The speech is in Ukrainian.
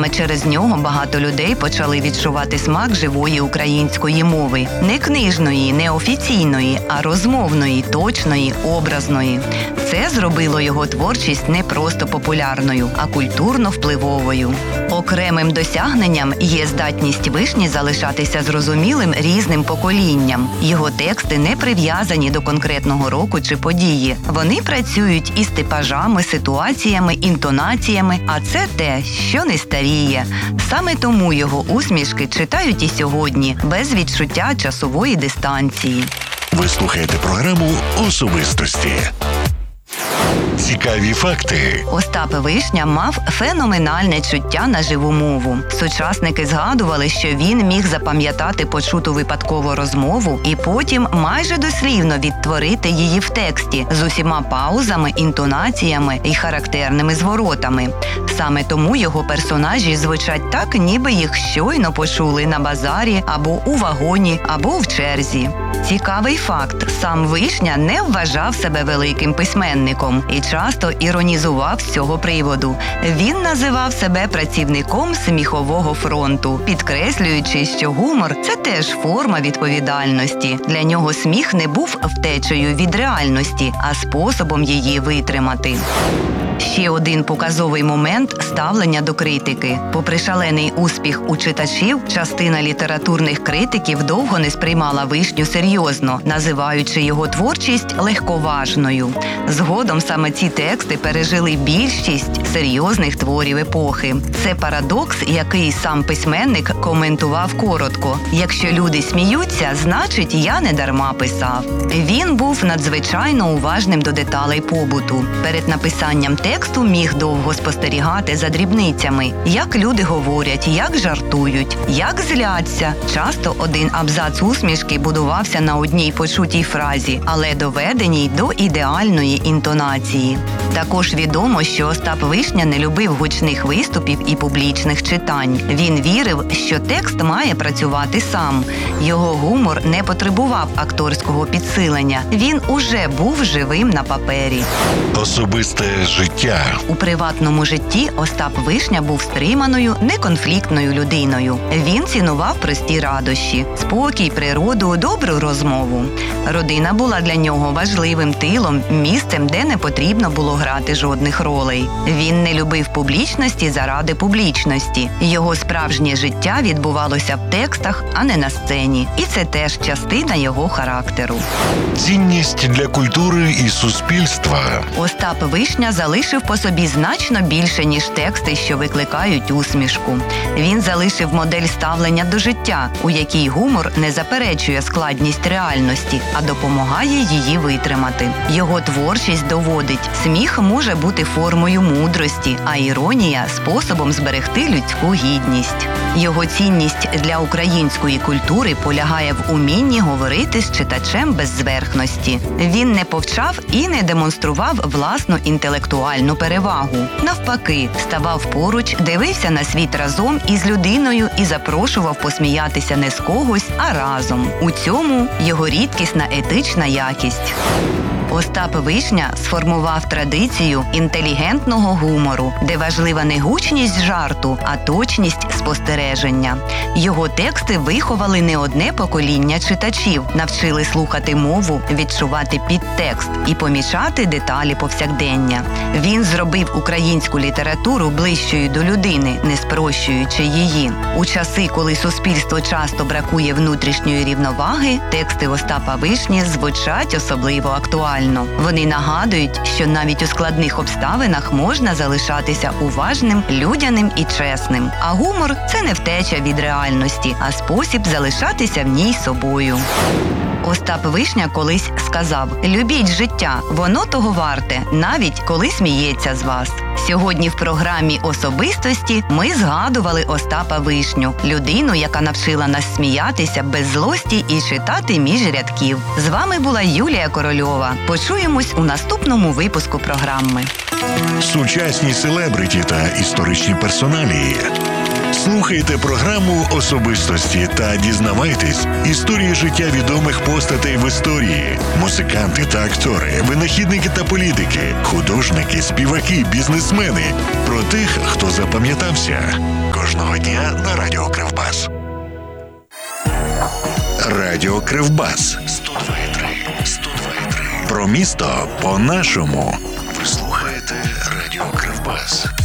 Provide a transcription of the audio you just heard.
Саме через нього багато людей почали відчувати смак живої української мови. Не книжної, не офіційної, а розмовної, точної, образної. Це зробило його творчість не просто популярною, а культурно-впливовою. Окремим досягненням є здатність Вишні залишатися зрозумілим різним поколінням. Його тексти не прив'язані до конкретного року чи події. Вони працюють із типажами, ситуаціями, інтонаціями, а це те, що не старіє. Саме тому його усмішки читають і сьогодні, без відчуття часової дистанції. Ви слухаєте програму «Особистості». Цікаві факти. Остап Вишня мав феноменальне чуття на живу мову. Сучасники згадували, що він міг запам'ятати почуту випадково розмову і потім майже дослівно відтворити її в тексті з усіма паузами, інтонаціями і характерними зворотами. Саме тому його персонажі звучать так, ніби їх щойно почули на базарі або у вагоні, або в черзі. Цікавий факт. Сам Вишня не вважав себе великим письменником і часто іронізував з цього приводу. Він називав себе працівником сміхового фронту, підкреслюючи, що гумор – це теж форма відповідальності. Для нього сміх не був втечею від реальності, а способом її витримати. Ще один показовий момент – ставлення до критики. Попри шалений успіх у читачів, частина літературних критиків довго не сприймала Вишню серйозно, називаючи його творчість легковажною. Згодом саме ці тексти пережили більшість серйозних творів епохи. Це парадокс, який сам письменник коментував коротко. «Якщо люди сміються, значить я не дарма писав». Він був надзвичайно уважним до деталей побуту. Перед написанням тексту міг довго спостерігати за дрібницями. Як люди говорять, як жартують, як зляться. Часто один абзац усмішки будувався на одній почутій фразі, але доведеній до ідеальної інтонації. Також відомо, що Остап Вишня не любив гучних виступів і публічних читань. Він вірив, що текст має працювати сам. Його гумор не потребував акторського підсилення. Він уже був живим на папері. Особисте життя. У приватному житті Остап Вишня був стриманою, неконфліктною людиною. Він цінував прості радощі, спокій, природу, добру розмову. Родина була для нього важливим тилом, місцем, де не потрібно було грати жодних ролей. Він не любив публічності заради публічності. Його справжнє життя відбувалося в текстах, а не на сцені. І це теж частина його характеру. Цінність для культури і суспільства. Остап Вишня залишив по собі значно більше, ніж тексти, що викликають усмішку. Він залишив модель ставлення до життя, у якій гумор не заперечує складність реальності, а допомагає її витримати. Його творчість доводить, сміх може бути формою мудрості, а іронія – способом зберегти людську гідність. Його цінність для української культури полягає в умінні говорити з читачем без зверхності. Він не повчав і не демонстрував власну інтелектуальну перевагу. Навпаки, ставав поруч, дивився на світ разом із людиною і запрошував посміятися не з когось, а разом. У цьому його рідкісна етична якість. Остап Вишня сформував традицію інтелігентного гумору, де важлива не гучність жарту, а точність спостереження. Його тексти виховали не одне покоління читачів, навчили слухати мову, відчувати підтекст і помічати деталі повсякдення. Він зробив українську літературу ближчою до людини, не спрощуючи її. У часи, коли суспільство часто бракує внутрішньої рівноваги, тексти Остапа Вишні звучать особливо актуально. Вони нагадують, що навіть у складних обставинах можна залишатися уважним, людяним і чесним. А гумор – це не втеча від реальності, а спосіб залишатися в ній собою. Остап Вишня колись сказав: «Любіть життя, воно того варте, навіть коли сміється з вас». Сьогодні в програмі «Особистості» ми згадували Остапа Вишню, людину, яка навчила нас сміятися без злості і читати між рядків. З вами була Юлія Корольова. Почуємось у наступному випуску програми. Сучасні селебриті та історичні персоналії. Слухайте програму «Особистості» та дізнавайтесь історії життя відомих постатей в історії. Музиканти та актори, винахідники та політики, художники, співаки, бізнесмени. Про тих, хто запам'ятався. Кожного дня на Радіо Кривбас. Радіо Кривбас. 102,3. Про місто по-нашому. Ви слухаєте Радіо Кривбас.